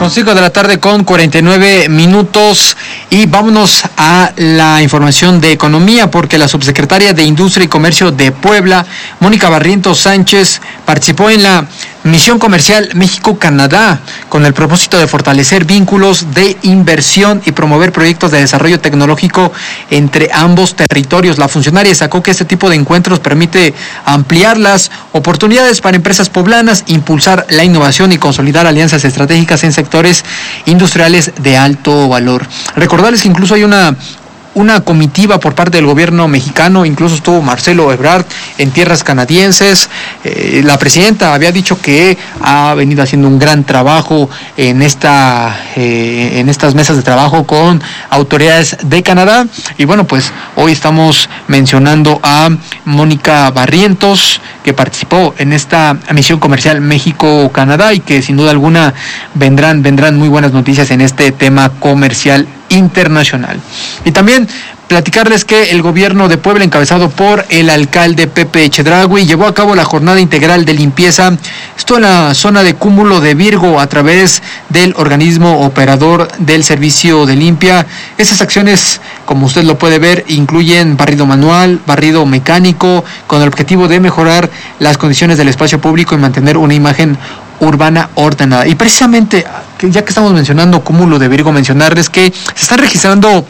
Son 5 de la tarde con 49 minutos y vámonos a la información de economía, porque la subsecretaria de Industria y Comercio de Puebla, Mónica Barrientos Sánchez, participó en la Misión Comercial México-Canadá con el propósito de fortalecer vínculos de inversión y promover proyectos de desarrollo tecnológico entre ambos territorios. La funcionaria destacó que este tipo de encuentros permite ampliar las oportunidades para empresas poblanas, impulsar la innovación y consolidar alianzas estratégicas en sectores industriales de alto valor. Recordarles que incluso hay una comitiva por parte del gobierno mexicano, incluso estuvo Marcelo Ebrard en tierras canadienses. La presidenta había dicho que ha venido haciendo un gran trabajo en estas mesas de trabajo con autoridades de Canadá. Y bueno, pues hoy estamos mencionando a Mónica Barrientos, que participó en esta misión comercial México-Canadá y que sin duda alguna vendrán muy buenas noticias en este tema comercial internacional. Y también platicarles que el gobierno de Puebla, encabezado por el alcalde Pepe Chedraui, llevó a cabo la jornada integral de limpieza, esto en la zona de Cúmulo de Virgo, a través del organismo operador del servicio de limpia. Esas acciones, como usted lo puede ver, incluyen barrido manual, barrido mecánico, con el objetivo de mejorar las condiciones del espacio público y mantener una imagen urbana ordenada. Y precisamente, ya que estamos mencionando Cúmulo de Virgo, mencionarles que se están registrando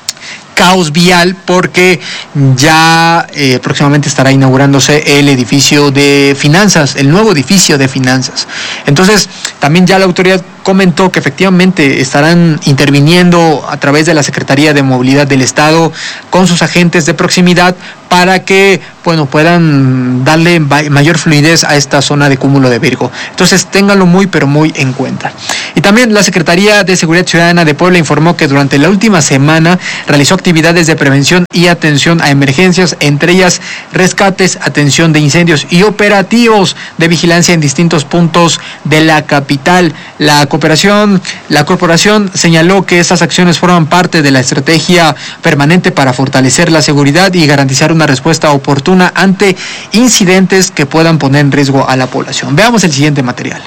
caos vial porque ya próximamente estará inaugurándose el edificio de finanzas, el nuevo edificio de finanzas. Entonces, también ya la autoridad comentó que efectivamente estarán interviniendo a través de la Secretaría de Movilidad del Estado con sus agentes de proximidad para que, puedan darle mayor fluidez a esta zona de Cúmulo de Virgo. Entonces, ténganlo muy, pero muy en cuenta. Y también la Secretaría de Seguridad Ciudadana de Puebla informó que durante la última semana realizó actividades de prevención y atención a emergencias, entre ellas rescates, atención de incendios y operativos de vigilancia en distintos puntos de la capital. La corporación señaló que estas acciones forman parte de la estrategia permanente para fortalecer la seguridad y garantizar una respuesta oportuna ante incidentes que puedan poner en riesgo a la población. Veamos el siguiente material.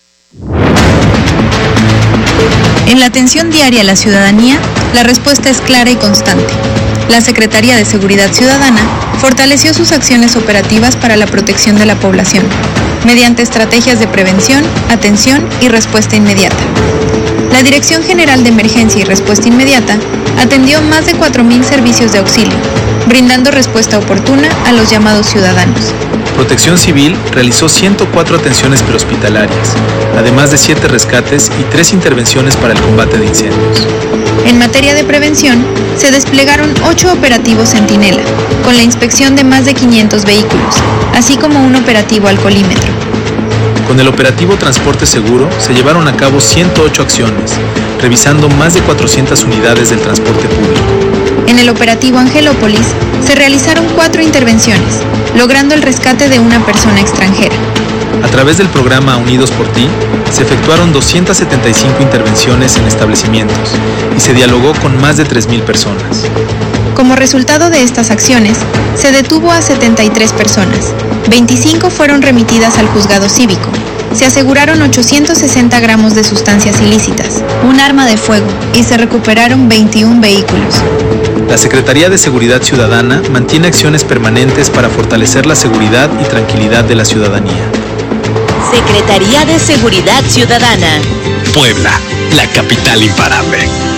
En la atención diaria a la ciudadanía, la respuesta es clara y constante. La Secretaría de Seguridad Ciudadana fortaleció sus acciones operativas para la protección de la población, mediante estrategias de prevención, atención y respuesta inmediata. La Dirección General de Emergencia y Respuesta Inmediata atendió más de 4,000 servicios de auxilio, brindando respuesta oportuna a los llamados ciudadanos. Protección Civil realizó 104 atenciones prehospitalarias, además de 7 rescates y 3 intervenciones para el combate de incendios. En materia de prevención, se desplegaron 8 operativos Centinela, con la inspección de más de 500 vehículos, así como un operativo alcoholímetro. Con el operativo Transporte Seguro se llevaron a cabo 108 acciones, revisando más de 400 unidades del transporte público. En el operativo Angelópolis se realizaron 4 intervenciones, logrando el rescate de una persona extranjera. A través del programa Unidos por Ti, se efectuaron 275 intervenciones en establecimientos y se dialogó con más de 3,000 personas. Como resultado de estas acciones, se detuvo a 73 personas, 25 fueron remitidas al juzgado cívico, se aseguraron 860 gramos de sustancias ilícitas, un arma de fuego y se recuperaron 21 vehículos. La Secretaría de Seguridad Ciudadana mantiene acciones permanentes para fortalecer la seguridad y tranquilidad de la ciudadanía. Secretaría de Seguridad Ciudadana. Puebla, la capital imparable.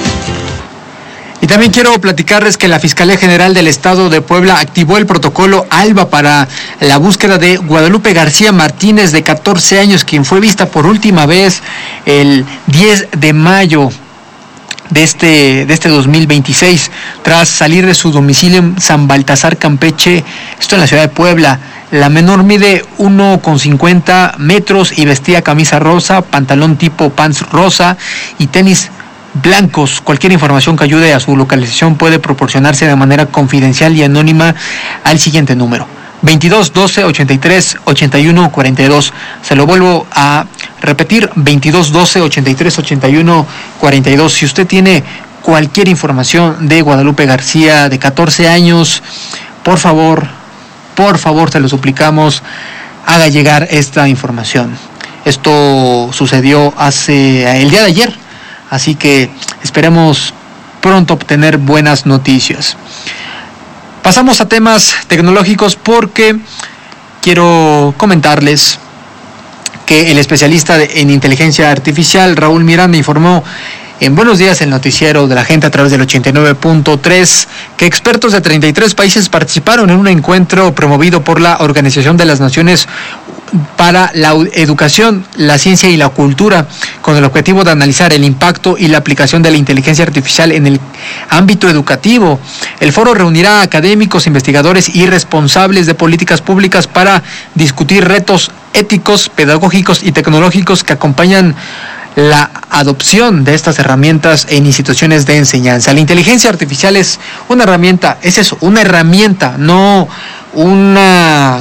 Y también quiero platicarles que la Fiscalía General del Estado de Puebla activó el protocolo ALBA para la búsqueda de Guadalupe García Martínez, de 14 años, quien fue vista por última vez el 10 de mayo de este 2026, tras salir de su domicilio en San Baltasar, Campeche, esto en la ciudad de Puebla. La menor mide 1,50 metros y vestía camisa rosa, pantalón tipo pants rosa y tenis blancos. Cualquier información que ayude a su localización puede proporcionarse de manera confidencial y anónima al siguiente número: 22 12 83 81 42. Se lo vuelvo a repetir: 22 12 83 81 42. Si usted tiene cualquier información de Guadalupe García, de 14 años, por favor, se lo suplicamos, haga llegar esta información. Esto sucedió el día de ayer, así que esperemos pronto obtener buenas noticias. Pasamos a temas tecnológicos porque quiero comentarles que el especialista en inteligencia artificial, Raúl Miranda, informó en Buenos Días, el noticiero de la gente a través del 89.3, que expertos de 33 países participaron en un encuentro promovido por la Organización de las Naciones para la Educación, la Ciencia y la Cultura, con el objetivo de analizar el impacto y la aplicación de la inteligencia artificial en el ámbito educativo. El foro reunirá a académicos, investigadores y responsables de políticas públicas para discutir retos éticos, pedagógicos y tecnológicos que acompañan la adopción de estas herramientas en instituciones de enseñanza. La inteligencia artificial es una herramienta, una herramienta, no una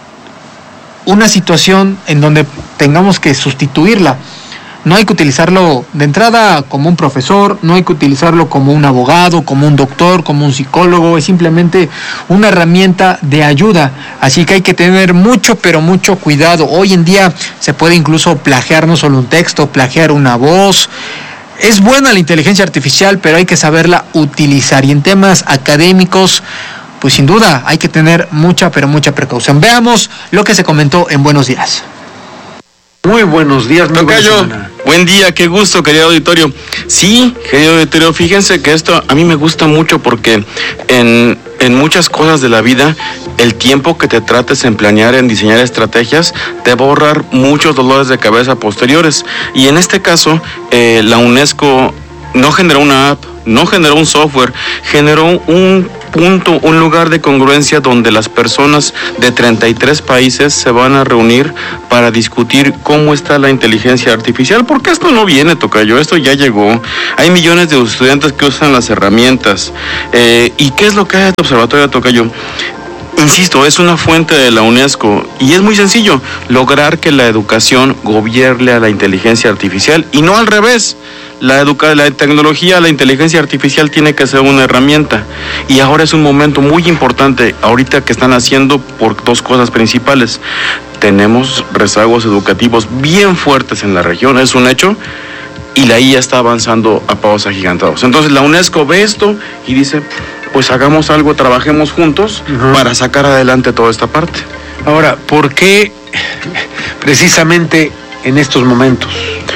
situación en donde tengamos que sustituirla. No hay que utilizarlo de entrada como un profesor, no hay que utilizarlo como un abogado, como un doctor, como un psicólogo, es simplemente una herramienta de ayuda. Así que hay que tener mucho, pero mucho cuidado. Hoy en día se puede incluso plagiar no solo un texto, plagiar una voz. Es buena la inteligencia artificial, pero hay que saberla utilizar. Y en temas académicos, pues sin duda hay que tener mucha, pero mucha precaución. Veamos lo que se comentó en Buenos Días. Muy buenos días, Tocayo. Buen día, qué gusto, querido auditorio. Sí, querido auditorio, fíjense que esto a mí me gusta mucho porque en muchas cosas de la vida, el tiempo que te trates en planear, en diseñar estrategias, te va a ahorrar muchos dolores de cabeza posteriores. Y en este caso, la UNESCO no generó una app, no generó un software, generó un punto, un lugar de congruencia donde las personas de 33 países se van a reunir para discutir cómo está la inteligencia artificial, porque esto no viene, Tocayo, esto ya llegó. Hay millones de estudiantes que usan las herramientas. ¿Y qué es lo que hace este observatorio, Tocayo? Insisto, es una fuente de la UNESCO y es muy sencillo, lograr que la educación gobierne a la inteligencia artificial y no al revés. La tecnología, la inteligencia artificial tiene que ser una herramienta y ahora es un momento muy importante, ahorita que están haciendo por dos cosas principales. Tenemos rezagos educativos bien fuertes en la región, es un hecho, y la IA está avanzando a pasos agigantados. Entonces la UNESCO ve esto y dice, pues hagamos algo, trabajemos juntos para sacar adelante toda esta parte. Ahora, ¿por qué precisamente en estos momentos?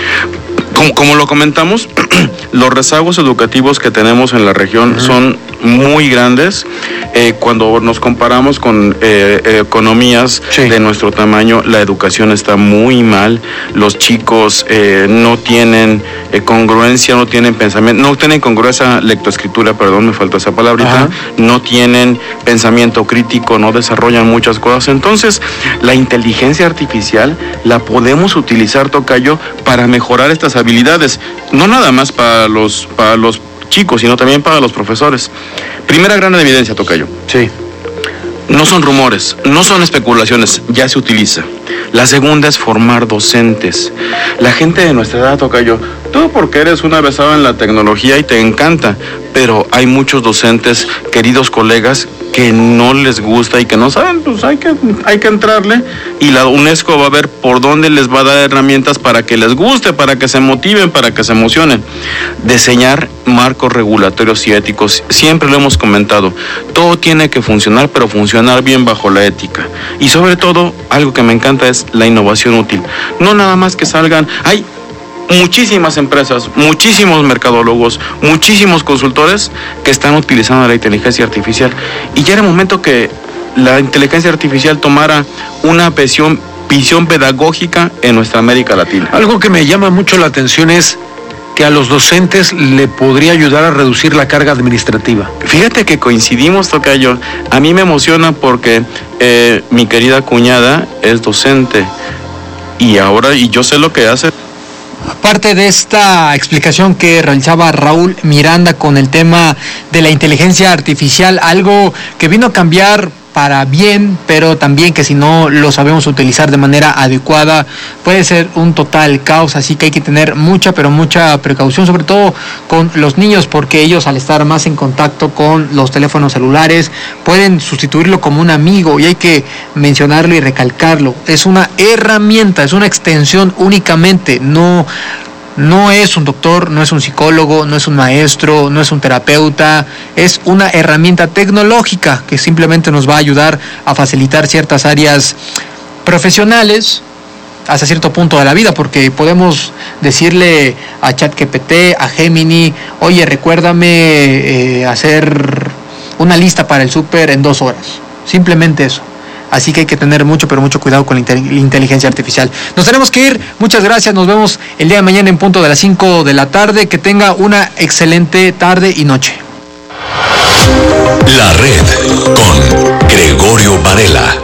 Como lo comentamos, los rezagos educativos que tenemos en la región son muy grandes. Cuando nos comparamos con economías de nuestro tamaño, la educación está muy mal. Los chicos no tienen congruencia, no tienen pensamiento, no tienen congruencia lectoescritura, perdón, me faltó esa palabrita, no tienen pensamiento crítico, no desarrollan muchas cosas. Entonces, la inteligencia artificial la podemos utilizar, Tocayo, para mejorar estas habilidades, no nada más para los chicos, sino también para los profesores. Primera gran evidencia, Tocayo. Sí. No son rumores, no son especulaciones, ya se utiliza. La segunda es formar docentes. La gente de nuestra edad, Tocayo, tú porque eres un avesado en la tecnología y te encanta, pero hay muchos docentes, queridos colegas, que no les gusta y que no saben, pues hay que entrarle, y la UNESCO va a ver por dónde les va a dar herramientas para que les guste, para que se motiven, para que se emocionen. Diseñar marcos regulatorios y éticos, siempre lo hemos comentado, todo tiene que funcionar, pero funcionar bien bajo la ética. Y sobre todo, algo que me encanta es la innovación útil. No nada más que salgan, hay muchísimas empresas, muchísimos mercadólogos, muchísimos consultores que están utilizando la inteligencia artificial. Y ya era momento que la inteligencia artificial tomara una visión pedagógica en nuestra América Latina. Algo que me llama mucho la atención es que a los docentes le podría ayudar a reducir la carga administrativa. Fíjate que coincidimos, Tocayo. A mí me emociona porque mi querida cuñada es docente y yo sé lo que hace. Parte de esta explicación que realizaba Raúl Miranda con el tema de la inteligencia artificial, algo que vino a cambiar para bien, pero también que si no lo sabemos utilizar de manera adecuada puede ser un total caos, así que hay que tener mucha, pero mucha precaución, sobre todo con los niños, porque ellos al estar más en contacto con los teléfonos celulares pueden sustituirlo como un amigo, y hay que mencionarlo y recalcarlo, es una herramienta, es una extensión únicamente, no es un doctor, no es un psicólogo, no es un maestro, no es un terapeuta, es una herramienta tecnológica que simplemente nos va a ayudar a facilitar ciertas áreas profesionales hasta cierto punto de la vida, porque podemos decirle a ChatGPT, a Gemini, oye, recuérdame hacer una lista para el súper en 2 horas, simplemente eso. Así que hay que tener mucho, pero mucho cuidado con la inteligencia artificial. Nos tenemos que ir. Muchas gracias. Nos vemos el día de mañana en punto de las 5 de la tarde. Que tenga una excelente tarde y noche. La red con Gregorio Varela.